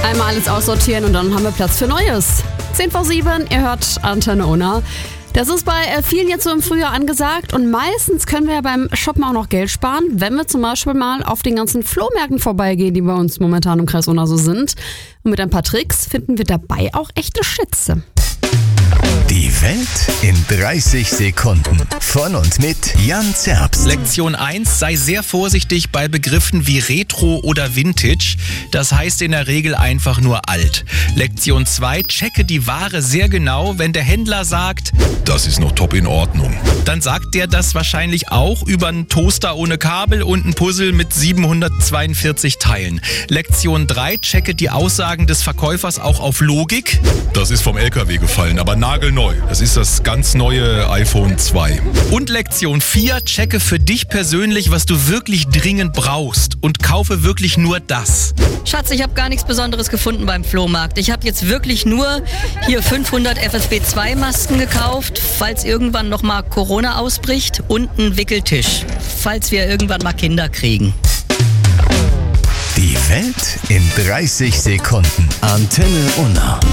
Einmal alles aussortieren und dann haben wir Platz für Neues. 10 vor 7, ihr hört Antenne Unna. Das ist bei vielen jetzt so im Frühjahr angesagt und meistens können wir ja beim Shoppen auch noch Geld sparen, wenn wir zum Beispiel mal auf den ganzen Flohmärkten vorbeigehen, die bei uns momentan im Kreis Unna so sind. Und mit ein paar Tricks finden wir dabei auch echte Schätze. Die Welt in 30 Sekunden. Von und mit Jan Zerbst. Lektion 1, sei sehr vorsichtig bei Begriffen wie Retro oder Vintage. Das heißt in der Regel einfach nur alt. Lektion 2, checke die Ware sehr genau, wenn der Händler sagt, das ist noch top in Ordnung. dann sagt der das wahrscheinlich auch über einen Toaster ohne Kabel und ein Puzzle mit 742 Teilen. Lektion 3, checke die Aussagen des Verkäufers auch auf Logik. Das ist vom LKW gefallen, aber nagelneu. Das ist das ganz neue iPhone 2. Und Lektion 4, checke für dich persönlich, was du wirklich dringend brauchst und kaufe wirklich nur das. Schatz, ich habe gar nichts Besonderes gefunden beim Flohmarkt. Ich habe jetzt wirklich nur hier 500 FFP2-Masken gekauft, falls irgendwann nochmal Corona ausbricht, und einen Wickeltisch, falls wir irgendwann mal Kinder kriegen. Die Welt in 30 Sekunden. Antenne Unna.